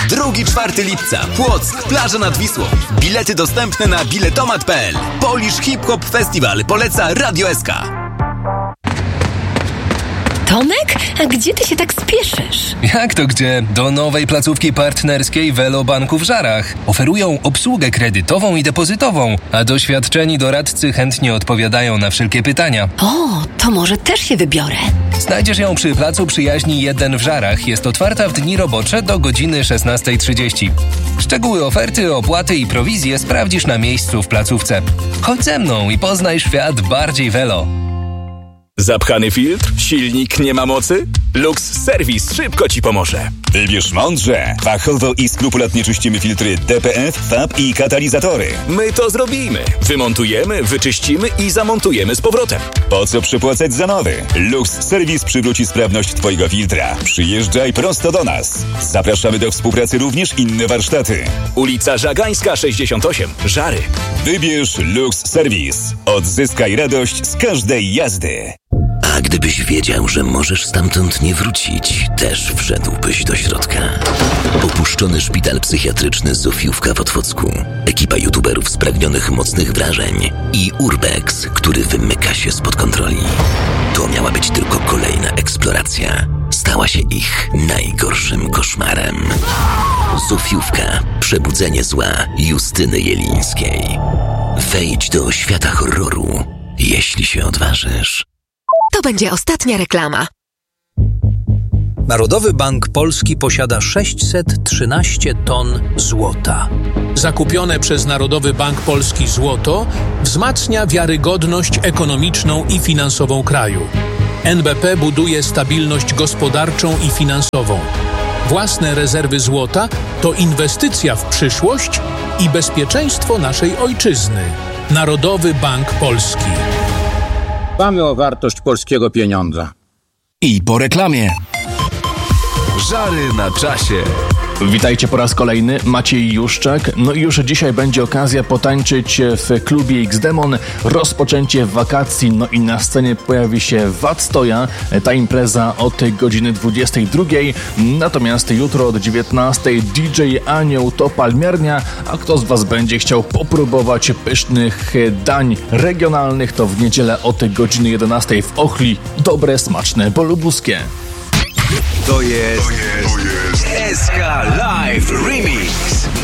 2-4 lipca. Płock, plaża nad Wisłą. Bilety dostępne na biletomat.pl. Polish Hip Hop Festival poleca Radio SK. Tomek, a gdzie ty się tak spieszysz? Jak to gdzie? Do nowej placówki partnerskiej Velo Banku w Żarach. Oferują obsługę kredytową i depozytową, a doświadczeni doradcy chętnie odpowiadają na wszelkie pytania. O, to może też się wybiorę. Znajdziesz ją przy Placu Przyjaźni 1 w Żarach. Jest otwarta w dni robocze do godziny 16:30. Szczegóły oferty, opłaty i prowizje sprawdzisz na miejscu w placówce. Chodź ze mną i poznaj świat bardziej Velo. Zapchany filtr? Silnik nie ma mocy? Lux Service szybko Ci pomoże. Wybierz mądrze. Fachowo i skrupulatnie czyścimy filtry DPF, FAB i katalizatory. My to zrobimy. Wymontujemy, wyczyścimy i zamontujemy z powrotem. Po co przepłacać za nowy? Lux Service przywróci sprawność Twojego filtra. Przyjeżdżaj prosto do nas. Zapraszamy do współpracy również inne warsztaty. Ulica Żagańska 68, Żary. Wybierz Lux Service. Odzyskaj radość z każdej jazdy. A gdybyś wiedział, że możesz stamtąd nie wrócić, też wszedłbyś do środka. Opuszczony szpital psychiatryczny Zofiówka w Otwocku, ekipa youtuberów spragnionych mocnych wrażeń i Urbex, który wymyka się spod kontroli. To miała być tylko kolejna eksploracja. Stała się ich najgorszym koszmarem. Zofiówka. Przebudzenie zła Justyny Jelińskiej. Wejdź do świata horroru, jeśli się odważysz. To będzie ostatnia reklama. Narodowy Bank Polski posiada 613 ton złota. Zakupione przez Narodowy Bank Polski złoto wzmacnia wiarygodność ekonomiczną i finansową kraju. NBP buduje stabilność gospodarczą i finansową. Własne rezerwy złota to inwestycja w przyszłość i bezpieczeństwo naszej ojczyzny. Narodowy Bank Polski. Dbamy o wartość polskiego pieniądza. I po reklamie. Żary na czasie. Witajcie po raz kolejny, Maciej Juszczak. No i już dzisiaj będzie okazja potańczyć w klubie X-Demon. Rozpoczęcie wakacji, no i na scenie pojawi się Wadstoja. Ta impreza od godziny 22. Natomiast jutro od 19. DJ Anioł to palmiarnia. A kto z Was będzie chciał popróbować pysznych dań regionalnych, to w niedzielę od godziny 11 w Ochli dobre, smaczne bolubuskie. To jest SK Live Remix.